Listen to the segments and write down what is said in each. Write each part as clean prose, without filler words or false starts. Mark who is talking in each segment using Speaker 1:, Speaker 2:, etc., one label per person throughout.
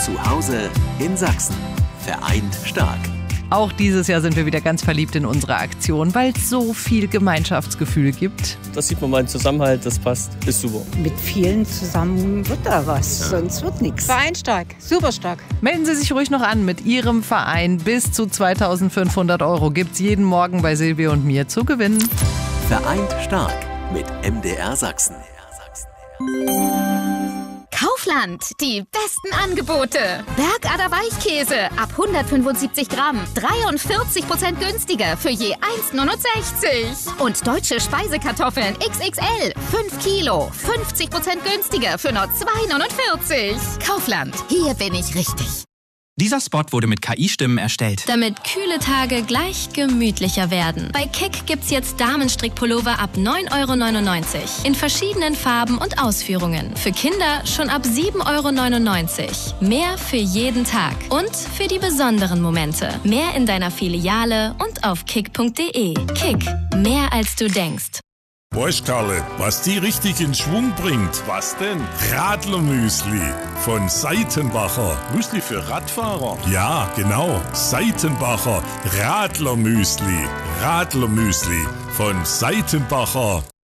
Speaker 1: Zu Hause in Sachsen. Vereint stark.
Speaker 2: Auch dieses Jahr sind wir wieder ganz verliebt in unsere Aktion, weil es so viel Gemeinschaftsgefühl gibt.
Speaker 3: Das sieht man mal im Zusammenhalt, das passt, ist super.
Speaker 4: Mit vielen zusammen wird da was, sonst wird nichts.
Speaker 5: Vereint stark, super stark.
Speaker 2: Melden Sie sich ruhig noch an mit Ihrem Verein. Bis zu 2.500 € gibt's jeden Morgen bei Silvia und mir zu gewinnen.
Speaker 1: Vereint stark mit MDR Sachsen.
Speaker 6: Kaufland, die besten Angebote. Bergader Weichkäse ab 175 Gramm, 43% günstiger für je 1,69. Und deutsche Speisekartoffeln XXL, 5 Kilo, 50% günstiger für nur 2,49. Kaufland, hier bin ich richtig.
Speaker 7: Dieser Spot wurde mit KI-Stimmen erstellt.
Speaker 8: Damit kühle Tage gleich gemütlicher werden. Bei Kick gibt's jetzt Damenstrickpullover ab 9,99 € in verschiedenen Farben und Ausführungen. Für Kinder schon ab 7,99 €. Mehr für jeden Tag und für die besonderen Momente. Mehr in deiner Filiale und auf kick.de. Kick, mehr als du denkst.
Speaker 9: Weißt Karle, was die richtig in Schwung bringt? Was denn? Radlermüsli von Seitenbacher. Müsli für Radfahrer? Ja, genau. Seitenbacher Radlermüsli. Radlermüsli von Seitenbacher.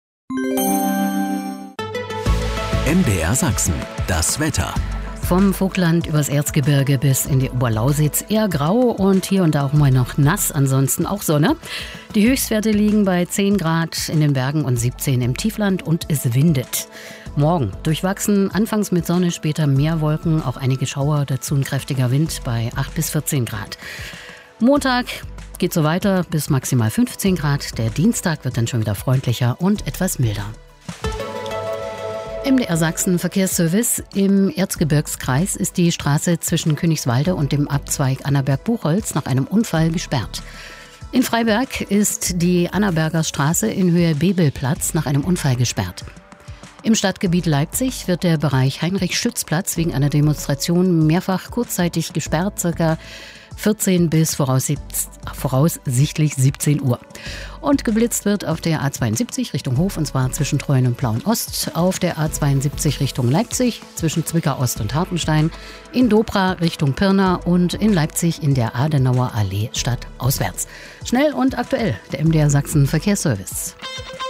Speaker 1: MDR Sachsen. Das Wetter.
Speaker 10: Vom Vogtland übers Erzgebirge bis in die Oberlausitz eher grau und hier und da auch mal noch nass, ansonsten auch Sonne. Die Höchstwerte liegen bei 10 Grad in den Bergen und 17 im Tiefland und es windet. Morgen durchwachsen, anfangs mit Sonne, später mehr Wolken, auch einige Schauer, dazu ein kräftiger Wind bei 8 bis 14 Grad. Montag geht so weiter bis maximal 15 Grad. Der Dienstag wird dann schon wieder freundlicher und etwas milder. MDR Sachsen Verkehrsservice. Im Erzgebirgskreis ist die Straße zwischen Königswalde und dem Abzweig Annaberg-Buchholz nach einem Unfall gesperrt. In Freiberg ist die Annaberger Straße in Höhe Bebelplatz nach einem Unfall gesperrt. Im Stadtgebiet Leipzig wird der Bereich Heinrich-Schütz-Platz wegen einer Demonstration mehrfach kurzzeitig gesperrt, ca. 14 bis voraussichtlich 17 Uhr. Und geblitzt wird auf der A72 Richtung Hof, und zwar zwischen Treuen und Plauen-Ost, auf der A72 Richtung Leipzig, zwischen Zwickau-Ost und Hartenstein, in Dobra Richtung Pirna und in Leipzig in der Adenauer Allee stadtauswärts. Schnell und aktuell, der MDR Sachsen Verkehrsservice.